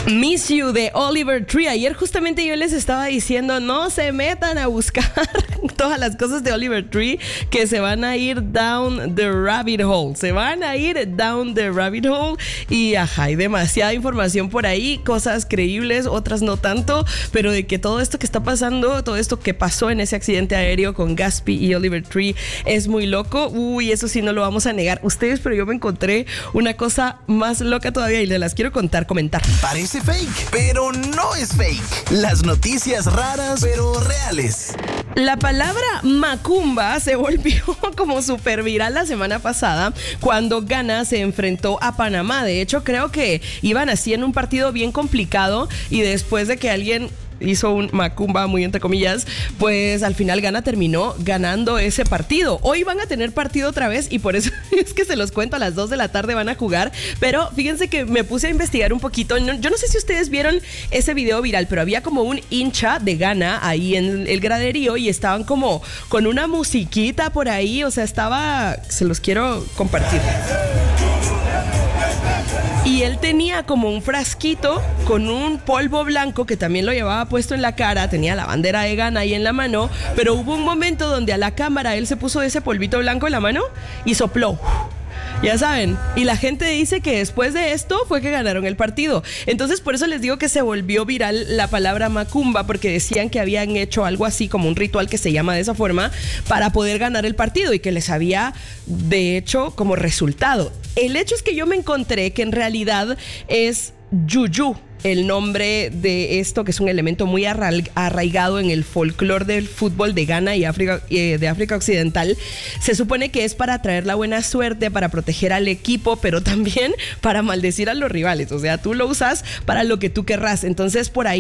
Miss You de Oliver Tree. Ayer justamente yo les estaba diciendo, no se metan a buscar todas las cosas de Oliver Tree, que se van a ir down the rabbit hole. Se van a ir down the rabbit hole. Y ajá, hay demasiada información por ahí, cosas creíbles, otras no tanto, pero de que todo esto que está pasando, todo esto que pasó en ese accidente aéreo con Gatsby y Oliver Tree es muy loco. Uy, eso sí no lo vamos a negar ustedes, pero yo me encontré una cosa más loca todavía y les las quiero comentar. Parece fake, pero no es fake. Las noticias raras, pero reales. La palabra macumba se volvió como súper viral la semana pasada cuando Ghana se enfrentó a Panamá. De hecho, creo que iban así en un partido bien complicado y después de que alguien hizo un macumba, muy entre comillas, pues al final Ghana terminó ganando ese partido. Hoy van a tener partido otra vez y por eso es que se los cuento, a las 2 de la tarde van a jugar. Pero fíjense que me puse a investigar un poquito. Yo no sé si ustedes vieron ese video viral, pero había como un hincha de Ghana ahí en el graderío y estaban como con una musiquita por ahí. O sea, se los quiero compartir. Y él tenía como un frasquito con un polvo blanco que también lo llevaba puesto en la cara, tenía la bandera de Ghana ahí en la mano, pero hubo un momento donde a la cámara él se puso ese polvito blanco en la mano y sopló. Ya saben, y la gente dice que después de esto fue que ganaron el partido. Entonces por eso les digo que se volvió viral la palabra macumba, porque decían que habían hecho algo así como un ritual que se llama de esa forma para poder ganar el partido y que les había de hecho como resultado. El hecho es que yo me encontré que en realidad es Juju el nombre de esto, que es un elemento muy arraigado en el folclore del fútbol de Ghana y de África Occidental. Se supone que es para traer la buena suerte, para proteger al equipo, pero también para maldecir a los rivales. O sea, tú lo usas para lo que tú querrás. Entonces, por ahí